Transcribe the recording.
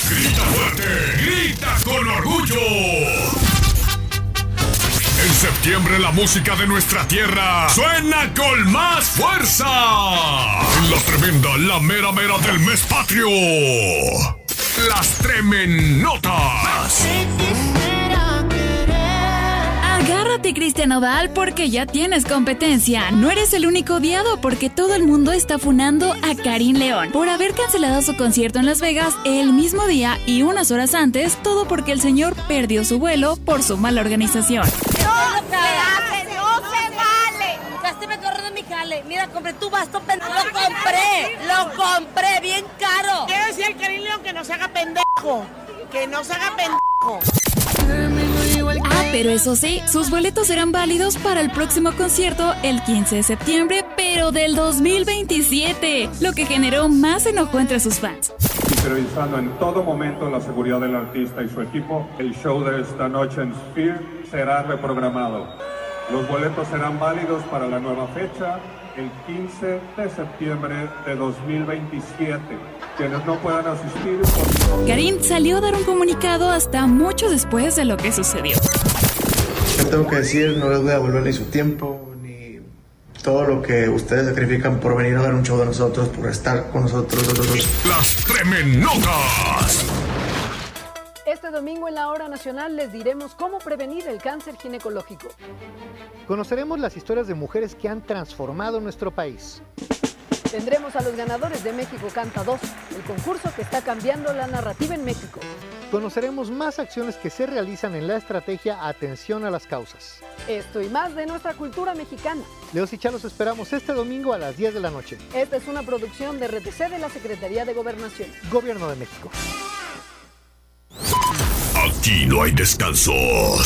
Grita fuerte, grita con orgullo. En septiembre la música de nuestra tierra suena con más fuerza. En la tremenda, la mera mera del mes patrio. Las Tremenotas. Agárrate, Cristian Nodal, porque ya tienes competencia. No eres el único odiado, porque todo el mundo está funando a Karim León por haber cancelado su concierto en Las Vegas el mismo día y unas horas antes, todo porque el señor perdió su vuelo por su mala organización. ¡No se hace! ¡No se vale! Ya se me corrió de mi jale. Mira, compré tu basto pendejo. Lo compré bien caro. Quiero decir al Karim León que no se haga pendejo. Que no se haga pendejo. Pero eso sí, sus boletos serán válidos para el próximo concierto el 15 de septiembre, pero del 2027, lo que generó más enojo entre sus fans. Priorizando en todo momento la seguridad del artista y su equipo, el show de esta noche en Sphere será reprogramado. Los boletos serán válidos para la nueva fecha, el 15 de septiembre de 2027. Quienes no puedan asistir... Karim salió a dar un comunicado hasta mucho después de lo que sucedió. ¿Qué tengo que decir? No les voy a devolver ni su tiempo, ni todo lo que ustedes sacrifican por venir a ver un show de nosotros, por estar con nosotros. Las Tremenotas. Este domingo en la Hora Nacional les diremos cómo prevenir el cáncer ginecológico. Conoceremos las historias de mujeres que han transformado nuestro país. Tendremos a los ganadores de México Canta 2, el concurso que está cambiando la narrativa en México. Conoceremos más acciones que se realizan en la estrategia Atención a las Causas. Esto y más de nuestra cultura mexicana. Leos y Chá los esperamos este domingo a las 10 de la noche. Esta es una producción de RTC de la Secretaría de Gobernación. Gobierno de México. Aquí no hay descansos.